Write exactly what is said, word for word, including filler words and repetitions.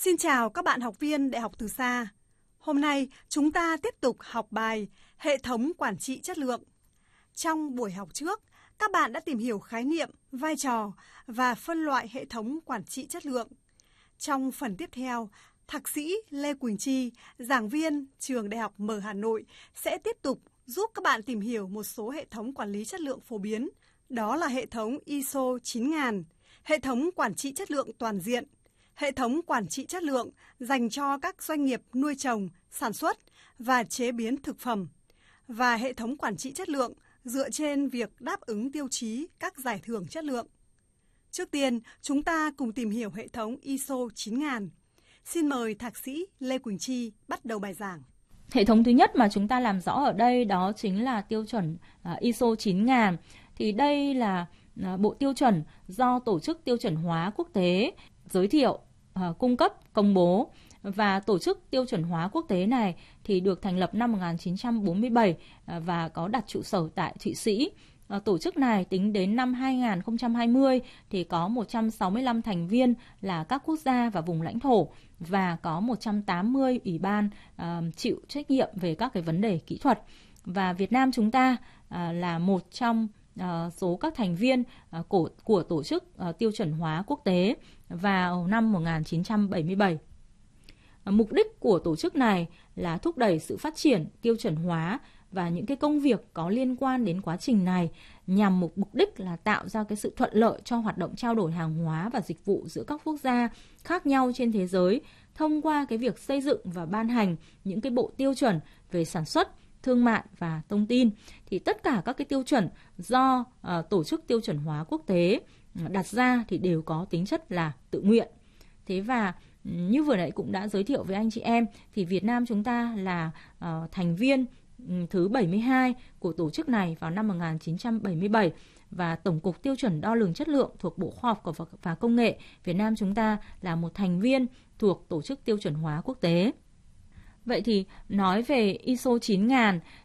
Xin chào các bạn học viên Đại học Từ Xa. Hôm nay chúng ta tiếp tục học bài Hệ thống quản trị chất lượng. Trong buổi học trước, các bạn đã tìm hiểu khái niệm, vai trò và phân loại hệ thống quản trị chất lượng. Trong phần tiếp theo, Thạc sĩ Lê Quỳnh Chi, giảng viên trường Đại học Mở Hà Nội sẽ tiếp tục giúp các bạn tìm hiểu một số hệ thống quản lý chất lượng phổ biến. Đó là hệ thống i ét o chín nghìn, hệ thống quản trị chất lượng toàn diện, hệ thống quản trị chất lượng dành cho các doanh nghiệp nuôi trồng, sản xuất và chế biến thực phẩm, và hệ thống quản trị chất lượng dựa trên việc đáp ứng tiêu chí các giải thưởng chất lượng. Trước tiên, chúng ta cùng tìm hiểu hệ thống i ét o chín nghìn. Xin mời Thạc sĩ Lê Quỳnh Chi bắt đầu bài giảng. Hệ thống thứ nhất mà chúng ta làm rõ ở đây đó chính là tiêu chuẩn i ét o chín nghìn. Thì đây là bộ tiêu chuẩn do Tổ chức Tiêu chuẩn hóa Quốc tế giới thiệu, cung cấp, công bố. Và Tổ chức Tiêu chuẩn hóa Quốc tế này thì được thành lập năm một nghìn chín trăm bốn mươi bảy và có đặt trụ sở tại Thụy Sĩ. Tổ chức này tính đến năm hai nghìn không trăm hai mươi thì có một trăm sáu mươi lăm thành viên là các quốc gia và vùng lãnh thổ, và có một trăm tám mươi ủy ban uh, chịu trách nhiệm về các cái vấn đề kỹ thuật. Và Việt Nam chúng ta uh, là một trong uh, số các thành viên uh, của, của Tổ chức uh, Tiêu chuẩn hóa Quốc tế vào năm một nghìn chín trăm bảy mươi bảy. Uh, mục đích của tổ chức này là thúc đẩy sự phát triển tiêu chuẩn hóa và những cái công việc có liên quan đến quá trình này, nhằm mục mục đích là tạo ra cái sự thuận lợi cho hoạt động trao đổi hàng hóa và dịch vụ giữa các quốc gia khác nhau trên thế giới, thông qua cái việc xây dựng và ban hành những cái bộ tiêu chuẩn về sản xuất, thương mại và thông tin. Thì tất cả các cái tiêu chuẩn do uh, Tổ chức Tiêu chuẩn hóa Quốc tế uh, đặt ra thì đều có tính chất là tự nguyện. Thế và như vừa nãy cũng đã giới thiệu với anh chị em, thì Việt Nam chúng ta là uh, thành viên thứ bảy mươi hai của tổ chức này vào năm một nghìn chín trăm bảy mươi bảy, và Tổng cục Tiêu chuẩn Đo lường Chất lượng thuộc Bộ Khoa học và Công nghệ Việt Nam chúng ta là một thành viên thuộc Tổ chức Tiêu chuẩn hóa Quốc tế. Vậy thì nói về i ét o chín nghìn